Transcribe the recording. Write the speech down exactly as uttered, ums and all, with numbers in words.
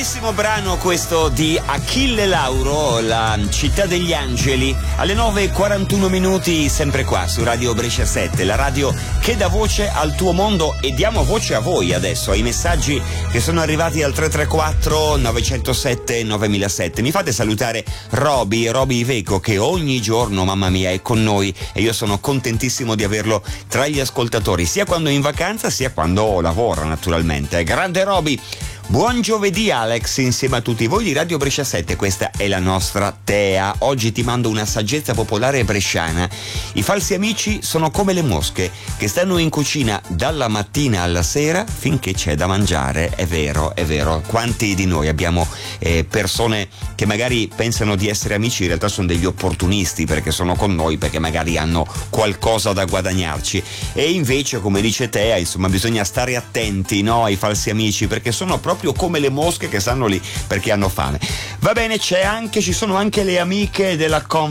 Bellissimo brano questo di Achille Lauro, La città degli angeli, alle nove e quarantuno minuti, sempre qua su Radio Brescia sette, la radio che dà voce al tuo mondo, e diamo voce a voi adesso, ai messaggi che sono arrivati al tre tre quattro nove zero sette nove zero zero sette. Mi fate salutare Roby, Roby Iveco, che ogni giorno, mamma mia, è con noi, e io sono contentissimo di averlo tra gli ascoltatori, sia quando è in vacanza sia quando lavora, naturalmente. Grande Roby! Buon giovedì Alex, insieme a tutti voi di Radio Brescia sette, questa è la nostra Tea. Oggi ti mando una saggezza popolare bresciana. I falsi amici sono come le mosche che stanno in cucina dalla mattina alla sera finché c'è da mangiare. È vero, è vero. Quanti di noi abbiamo eh, persone che magari pensano di essere amici, in realtà sono degli opportunisti, perché sono con noi perché magari hanno qualcosa da guadagnarci, e invece, come dice Tea, insomma, bisogna stare attenti, no, ai falsi amici, perché sono proprio come le mosche che stanno lì perché hanno fame. Va bene, c'è anche ci sono anche le amiche della